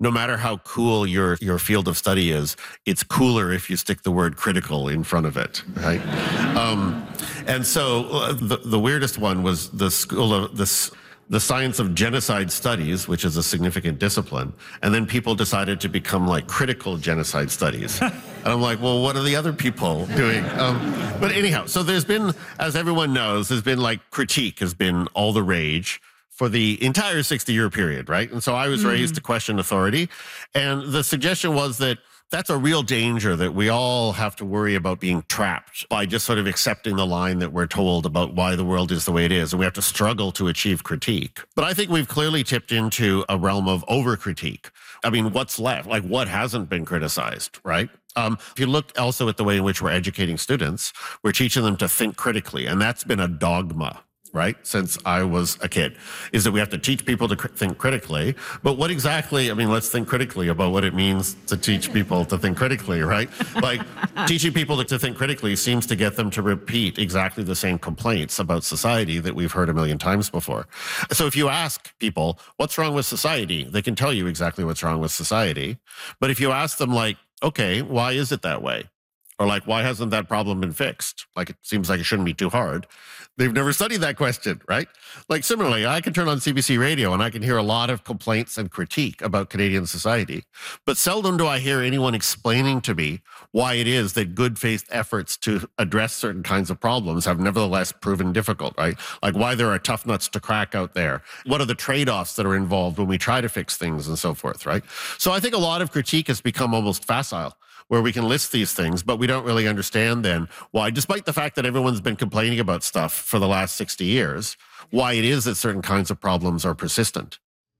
no matter how cool your field of study is, it's cooler if you stick the word critical in front of it, right? And so the weirdest one was the school of the science of genocide studies, which is a significant discipline. And then people decided to become like critical genocide studies. And I'm like, well, what are the other people doing? But anyhow, so there's been, as everyone knows, there's been like critique has been all the rage for the entire 60-year period, right? And so I was raised to question authority. And the suggestion was that that's a real danger, that we all have to worry about being trapped by just sort of accepting the line that we're told about why the world is the way it is. And we have to struggle to achieve critique. But I think we've clearly tipped into a realm of over-critique. I mean, what's left? Like, what hasn't been criticized, right? If you look also at the way in which we're educating students, we're teaching them to think critically. And that's been a dogma, right, since I was a kid, is that we have to teach people to think critically. But what exactly, I mean, let's think critically about what it means to teach people to think critically, right? Like, teaching people to think critically seems to get them to repeat exactly the same complaints about society that we've heard a million times before. So if you ask people, what's wrong with society? They can tell you exactly what's wrong with society. But if you ask them, like, okay, why is it that way? Or like, why hasn't that problem been fixed? Like, it seems like it shouldn't be too hard. They've never studied that question, right? Like, similarly, I can turn on CBC radio and I can hear a lot of complaints and critique about Canadian society. But seldom do I hear anyone explaining to me why it is that good-faith efforts to address certain kinds of problems have nevertheless proven difficult, right? Like, why there are tough nuts to crack out there. What are the trade-offs that are involved when we try to fix things and so forth, right? So I think a lot of critique has become almost facile, where we can list these things, but we don't really understand then why, despite the fact that everyone's been complaining about stuff for the last 60 years, why it is that certain kinds of problems are persistent.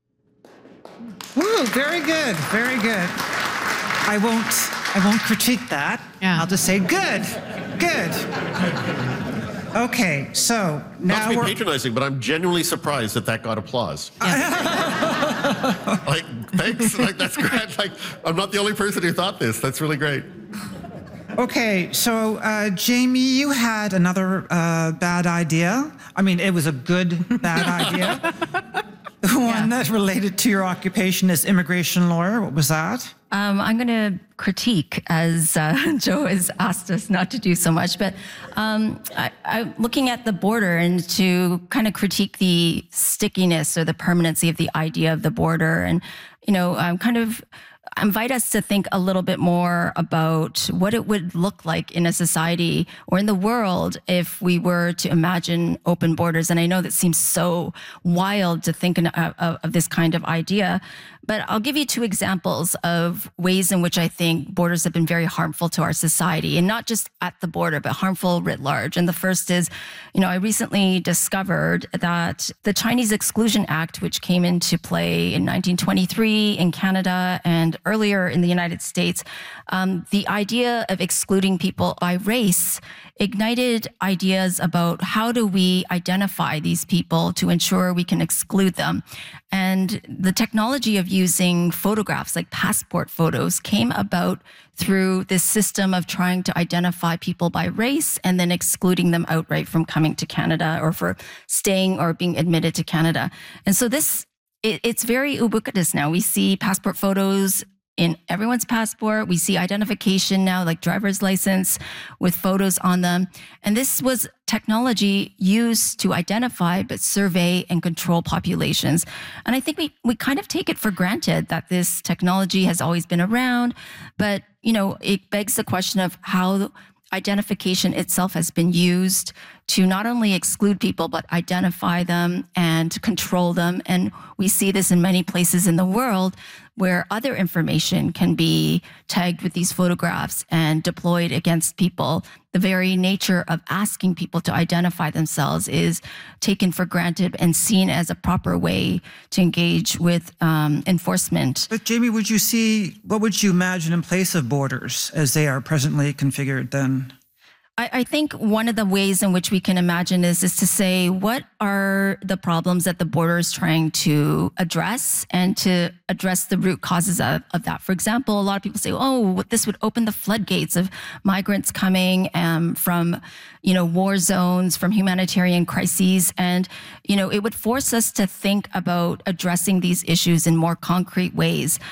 Woo, very good, very good. I won't critique that. Yeah. I'll just say good. Okay, so now Not to be patronizing, but I'm genuinely surprised that got applause. Like, thanks. Like, that's great. Like, I'm not the only person who thought this. That's really great. Okay, so Jamie, you had another bad idea. I mean, it was a good bad idea. One that related to your occupation as immigration lawyer. What was that? I'm going to critique, as Joe has asked us not to do so much, but I'm looking at the border and to kind of critique the stickiness or the permanency of the idea of the border, and kind of invite us to think a little bit more about what it would look like in a society or in the world if we were to imagine open borders. And I know that seems so wild to think of this kind of idea, but I'll give you two examples of ways in which I think borders have been very harmful to our society, and not just at the border, but harmful writ large. And the first is, I recently discovered that the Chinese Exclusion Act, which came into play in 1923 in Canada and earlier in the United States, the idea of excluding people by race ignited ideas about how do we identify these people to ensure we can exclude them. And the technology of using photographs like passport photos came about through this system of trying to identify people by race and then excluding them outright from coming to Canada or for staying or being admitted to Canada. And so it's very ubiquitous now. We see passport photos in everyone's passport. We see identification now, like driver's license with photos on them. And this was technology used to identify, but survey and control populations. And I think we kind of take it for granted that this technology has always been around, but, it begs the question of how identification itself has been used to not only exclude people, but identify them and control them. And we see this in many places in the world where other information can be tagged with these photographs and deployed against people. The very nature of asking people to identify themselves is taken for granted and seen as a proper way to engage with enforcement. But Jamie, what would you imagine in place of borders as they are presently configured then? I think one of the ways in which we can imagine is to say, what are the problems that the border is trying to address, and to address the root causes of that. For example, a lot of people say, this would open the floodgates of migrants coming from, war zones, from humanitarian crises. And, it would force us to think about addressing these issues in more concrete ways.